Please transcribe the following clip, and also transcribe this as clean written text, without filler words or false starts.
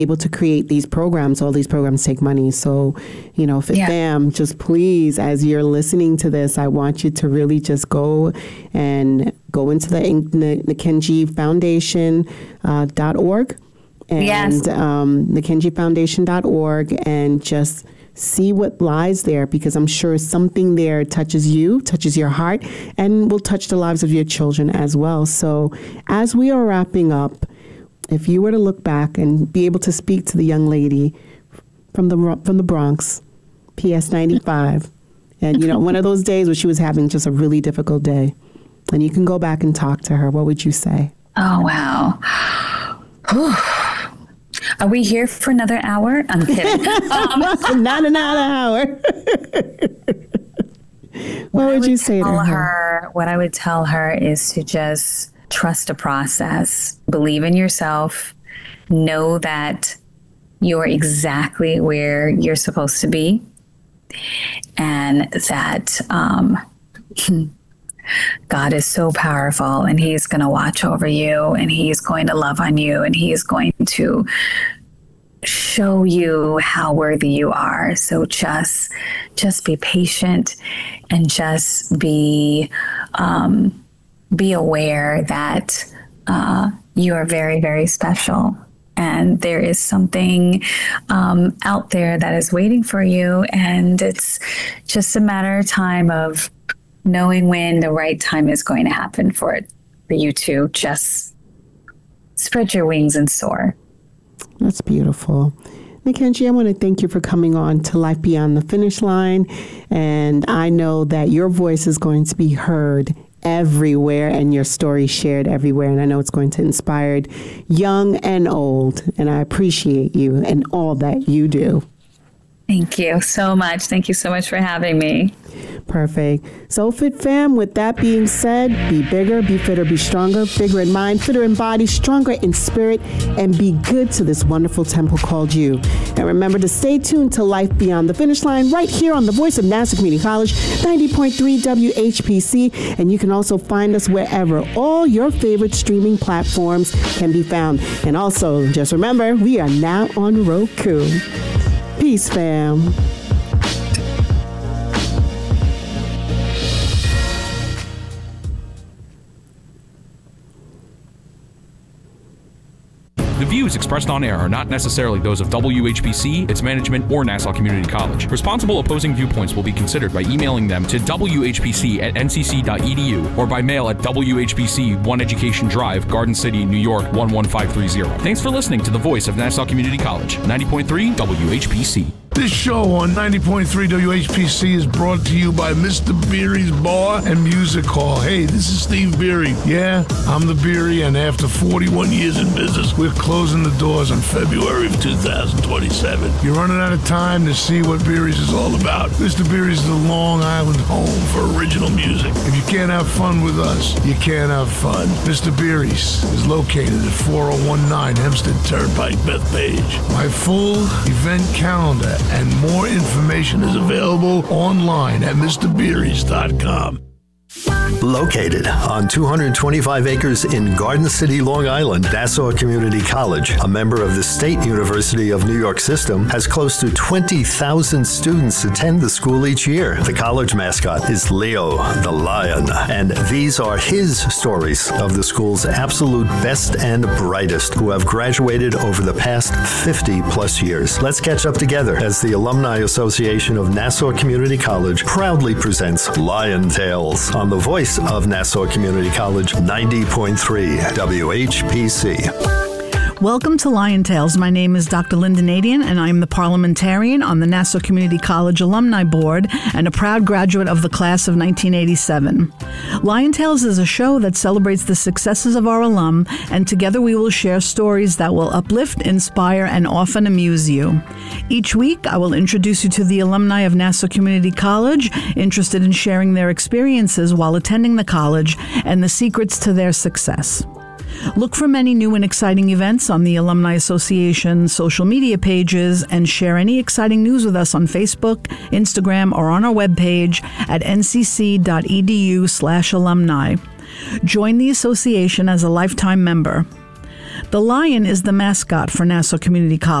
able to create these programs. All these programs take money. So, fam, just please, as you're listening to this, I want you to really just go into the Nikenji Foundation.org and NikenjiFoundation.org and just see what lies there, because I'm sure something there touches you, touches your heart, and will touch the lives of your children as well. So as we are wrapping up, if you were to look back and be able to speak to the young lady from the Bronx, PS 95, and one of those days where she was having just a really difficult day, and you can go back and talk to her, what would you say? Oh, wow. Are we here for another hour? I'm kidding. Not another hour. What would you say to her? What I would tell her is to just trust the process, believe in yourself, know that you're exactly where you're supposed to be, and that God is so powerful, and he's going to watch over you, and he's going to love on you, and he is going to show you how worthy you are. So just be patient, and just be aware that you are very, very special. And there is something out there that is waiting for you. And it's just a matter of time of knowing when the right time is going to happen for you to just spread your wings and soar. That's beautiful. Nikenji, I want to thank you for coming on to Life Beyond the Finish Line. And I know that your voice is going to be heard everywhere and your story shared everywhere. And I know it's going to inspire young and old. And I appreciate you and all that you do. Thank you so much. Thank you so much for having me. Perfect. So Fit Fam, with that being said, be bigger, be fitter, be stronger, bigger in mind, fitter in body, stronger in spirit, and be good to this wonderful temple called you. And remember to stay tuned to Life Beyond the Finish Line right here on the voice of Nassau Community College, 90.3 WHPC. And you can also find us wherever all your favorite streaming platforms can be found. And also, just remember, we are now on Roku. Peace, fam. The views expressed on air are not necessarily those of WHPC, its management, or Nassau Community College. Responsible opposing viewpoints will be considered by emailing them to whpc@ncc.edu or by mail at WHPC 1 Education Drive, Garden City, New York 11530. Thanks for listening to the voice of Nassau Community College, 90.3 WHPC. This show on 90.3 WHPC is brought to you by Mr. Beery's Bar and Music Hall. Hey, this is Steve Beery. Yeah, I'm the Beery, and after 41 years in business, we're closing the doors on February of 2027. You're running out of time to see what Beery's is all about. Mr. Beery's is the Long Island home for original music. If you can't have fun with us, you can't have fun. Mr. Beery's is located at 4019 Hempstead Turnpike, Bethpage. My full event calendar and more information is available online at MrBeery's.com. Located on 225 acres in Garden City, Long Island, Nassau Community College, a member of the State University of New York system, has close to 20,000 students attend the school each year. The college mascot is Leo the Lion, and these are his stories of the school's absolute best and brightest who have graduated over the past 50 plus years. Let's catch up together as the Alumni Association of Nassau Community College proudly presents Lion Tales on the voice of Nassau Community College, 90.3 WHPC. Welcome to Lion Tales. My name is Dr. Linda Nadian, and I am the parliamentarian on the Nassau Community College Alumni Board and a proud graduate of the class of 1987. Lion Tales is a show that celebrates the successes of our alum, and together we will share stories that will uplift, inspire, and often amuse you. Each week, I will introduce you to the alumni of Nassau Community College, interested in sharing their experiences while attending the college and the secrets to their success. Look for many new and exciting events on the Alumni Association social media pages and share any exciting news with us on Facebook, Instagram, or on our webpage at ncc.edu/alumni. Join the association as a lifetime member. The lion is the mascot for Nassau Community College.